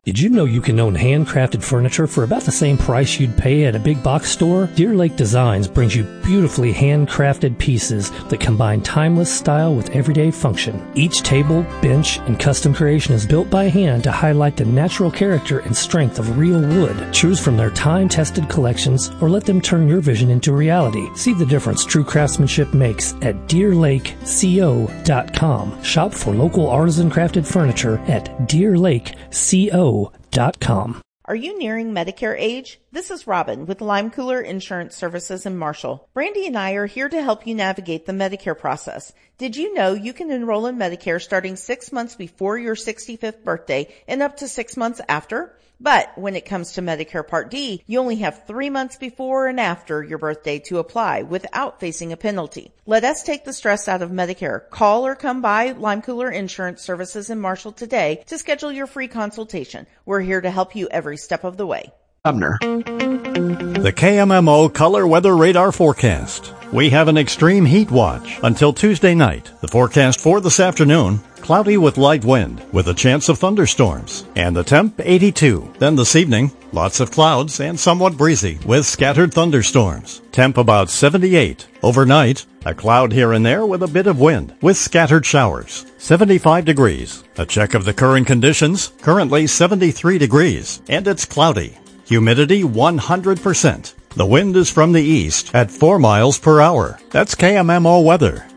Did you know you can own handcrafted furniture for about the same price you'd pay at a big box store? Deer Lake Designs brings you beautifully handcrafted pieces that combine timeless style with everyday function. Each table, bench, and custom creation is built by hand to highlight the natural character and strength of real wood. Choose from their time-tested collections or let them turn your vision into reality. See the difference true craftsmanship makes at DeerLakeCO.com. Shop for local artisan crafted furniture at DeerLakeCO.com. Are you nearing Medicare age? This is Robin with Lime Cooler Insurance Services in Marshall. Brandy and I are here to help you navigate the Medicare process. Did you know you can enroll in Medicare starting 6 months before your 65th birthday and up to 6 months after? But when it comes to Medicare Part D, you only have 3 months before and after your birthday to apply without facing a penalty. Let us take the stress out of Medicare. Call or come by Lime Cooler Insurance Services in Marshall today to schedule your free consultation. We're here to help you every step of the way. The KMMO Color Weather Radar Forecast. We have an extreme heat watch until Tuesday night. The forecast for this afternoon, cloudy with light wind with a chance of thunderstorms. And the temp, 82. Then this evening, lots of clouds and somewhat breezy with scattered thunderstorms. Temp about 78. Overnight, a cloud here and there with a bit of wind with scattered showers. 75 degrees. A check of the current conditions, currently 73 degrees. And it's cloudy. Humidity 100%. The wind is from the east at 4 miles per hour. That's KMMO weather.